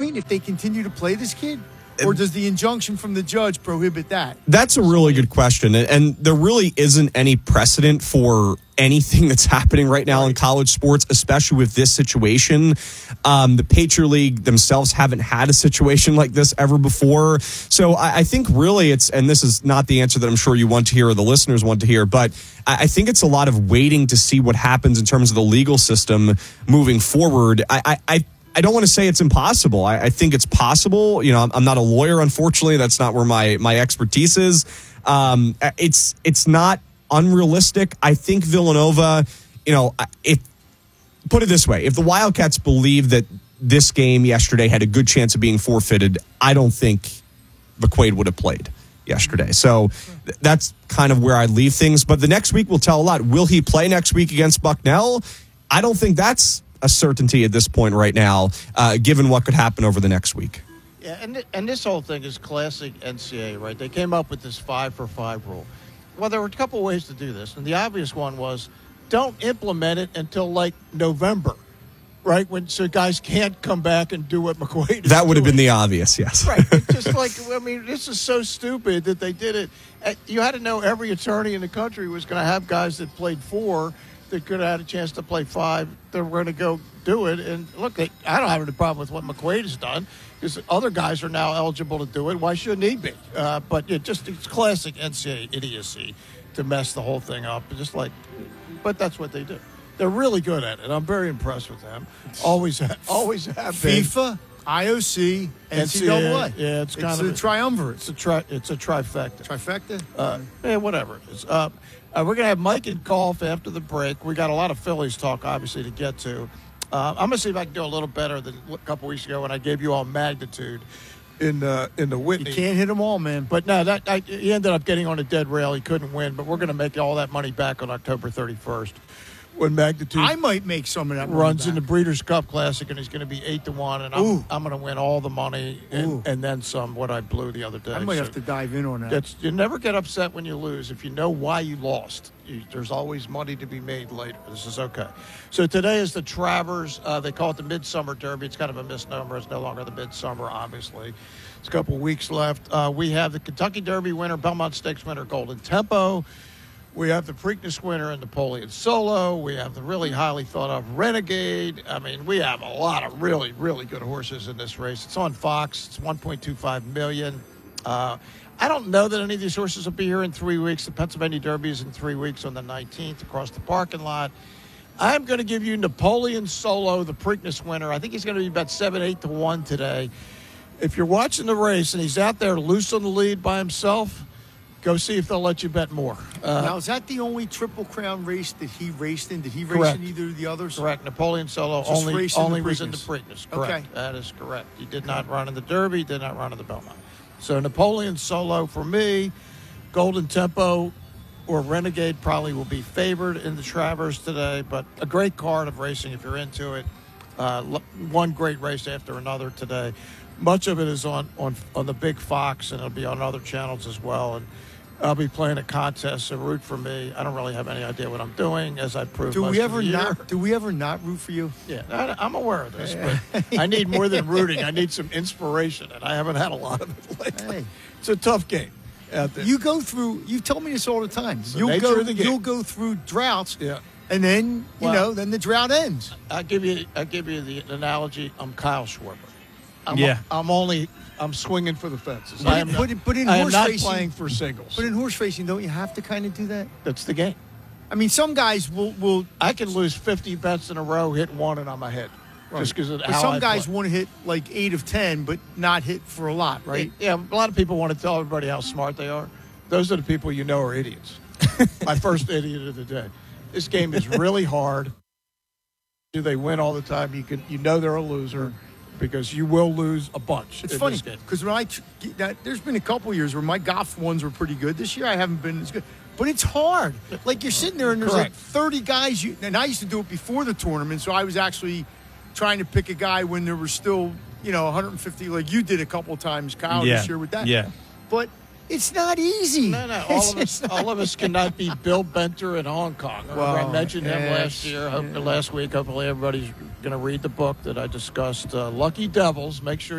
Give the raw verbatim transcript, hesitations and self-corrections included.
point if they continue to play this kid? Or does the injunction from the judge prohibit that? That's a really good question. And there really isn't any precedent for anything that's happening right now in college sports, especially with this situation. Um, the Patriot League themselves haven't had a situation like this ever before. So I, I think really it's, and this is not the answer that I'm sure you want to hear or the listeners want to hear, but I, I think it's a lot of waiting to see what happens in terms of the legal system moving forward. I, I, I I don't want to say it's impossible. I, I think it's possible. You know, I'm, I'm not a lawyer, unfortunately. That's not where my my expertise is. Um, it's it's not unrealistic. I think Villanova, you know, if put it this way, if the Wildcats believe that this game yesterday had a good chance of being forfeited, I don't think McQuaid would have played yesterday. So th- that's kind of where I leave things. But the next week will tell a lot. Will he play next week against Bucknell? I don't think that's a certainty at this point right now, uh, given what could happen over the next week. Yeah, and th- and this whole thing is classic N C A A, right? They came up with this five for five rule. Well, there were a couple ways to do this, and the obvious one was don't implement it until like November, right? When so guys can't come back and do what McQuaid is That would have doing. been the obvious, yes. Right. It's just like, I mean, this is so stupid that they did it. You had to know every attorney in the country was going to have guys that played four that could have had a chance to play five. They were going to go do it. And look, they, I don't have any problem with what McQuaid has done because other guys are now eligible to do it. Why shouldn't he be? Uh, but it just it's classic N C A A idiocy to mess the whole thing up. Just like, but that's what they do. They're really good at it. I'm very impressed with them. Always, ha- always have been. FIFA, I O C, N C A A. N C A A. Yeah, it's kind it's of a triumvirate. It's a tri. It's a trifecta. Trifecta? Uh, yeah, whatever it is. Uh, uh, we're going to have Mike and Golf after the break. We got a lot of Phillies talk, obviously, to get to. Uh, I'm going to see if I can do a little better than a couple weeks ago when I gave you all magnitude in the in the Whitney. You can't hit them all, man. But no, that I, he ended up getting on a dead rail. He couldn't win, but we're going to make all that money back on October thirty-first when magnitude. I might make some of that money runs back. in the Breeders' Cup Classic, and he's going to be eight to one, and I'm, I'm going to win all the money and, and then some. What I blew the other day. I might So have to dive in on that. That's, you never get upset when you lose. If you know why you lost, you, there's always money to be made later. This is okay. So today is the Travers. Uh, they call it the Midsummer Derby. It's kind of a misnomer. It's no longer the Midsummer, obviously. It's a couple weeks left. Uh, we have the Kentucky Derby winner, Belmont Stakes winner, Golden Tempo. We have the Preakness winner and Napoleon Solo. We have the really highly thought of Renegade. I mean, we have a lot of really, really good horses in this race. It's on Fox. It's one point two five million dollars. Uh, I don't know that any of these horses will be here in three weeks. The Pennsylvania Derby is in three weeks on the nineteenth across the parking lot. I'm going to give you Napoleon Solo, the Preakness winner. I think he's going to be about seven, eight to one today. If you're watching the race and he's out there loose on the lead by himself, go see if they'll let you bet more. Uh, now, is that the only Triple Crown race that he raced in? Did he race correct. in either of the others? Correct. Napoleon Solo Just only racing only the was in the Preakness. Preakness. Correct. Okay. That is correct. He did not run in the Derby, did not run in the Belmont. So Napoleon Solo for me, Golden Tempo or Renegade probably will be favored in the Travers today, but a great card of racing if you're into it. Uh, one great race after another today. Much of it is on, on on the Big Fox, and it'll be on other channels as well. And I'll be playing a contest, so root for me. I don't really have any idea what I'm doing, as I proved Do most we of ever the year. not? Do we ever not root for you? Yeah, I, I'm aware of this, but I need more than rooting. I need some inspiration, and I haven't had a lot of it lately. Hey. It's a tough game out there. You go through. You tell me this all the time. the You'll nature go. of the game. You'll go through droughts. Yeah. And then you Well, know, then the drought ends. I'll give you. I'll give you the analogy. I'm Kyle Schwarber. I'm, Yeah. I'm only. I'm swinging for the fences. But I in- am but not, in- but in I am horse not racing- playing for singles. But in horse racing, don't you have to kind of do that? That's the game. I mean, some guys will will. I can lose fifty bets in a row, hit one, and I'm ahead. Just because of But how some I guys play. want to hit like eight of ten, but not hit for a lot, right? Yeah, a lot of people want to tell everybody how smart they are. Those are the people you know are idiots. My first idiot of the day. This game is really hard. Do they win all the time? You can, you know, they're a loser because you will lose a bunch. It's in funny this game. because when I tr- that, there's been a couple years where my golf ones were pretty good. This year I haven't been as good, but it's hard. Like you're sitting there and there's like Correct. thirty guys. You, and I used to do it before the tournament, so I was actually trying to pick a guy when there were still you know one hundred fifty, like you did a couple of times, Kyle, Yeah. this year with that. Yeah. But it's not easy. No, no. All It's of us, just- all of us cannot be Bill Benter in Hong Kong. Remember I Well, mentioned him yes, last year. Hope yeah. last week. Hopefully, everybody's going to read the book that I discussed. Uh, Lucky Devils. Make sure.